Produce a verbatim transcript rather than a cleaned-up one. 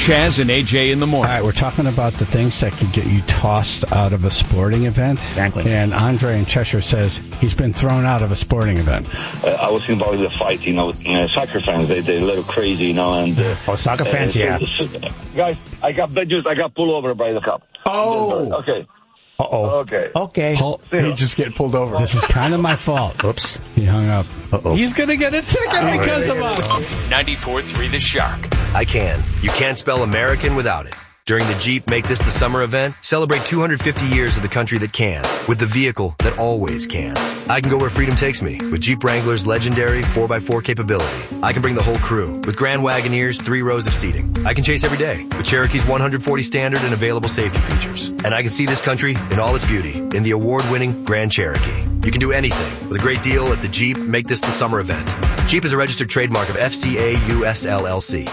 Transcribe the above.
Chaz and A J in the morning. All right, we're talking about the things that could get you tossed out of a sporting event. Exactly. And Andre in Cheshire says he's been thrown out of a sporting event. Uh, I was involved in a fight, you know, uh, soccer fans, they, they're a little crazy, you know, and... Uh, oh, soccer fans, uh, yeah. Uh, guys, I got just I got pulled over by the cop. Oh! Okay. Uh-oh. Okay. Okay. Pull, he just get pulled over. This is kind of my fault. Oops. He hung up. Uh-oh. He's going to get a ticket because of us. ninety-four point three The Shark. I can. You can't spell American without it. During the Jeep Make This the Summer event, celebrate two hundred fifty years of the country that can, with the vehicle that always can. I can go where freedom takes me, with Jeep Wrangler's legendary four by four capability. I can bring the whole crew, with Grand Wagoneer's three rows of seating. I can chase every day, with Cherokee's one hundred forty standard and available safety features. And I can see this country in all its beauty, in the award-winning Grand Cherokee. You can do anything, with a great deal at the Jeep Make This the Summer event. Jeep is a registered trademark of F C A U S L L C.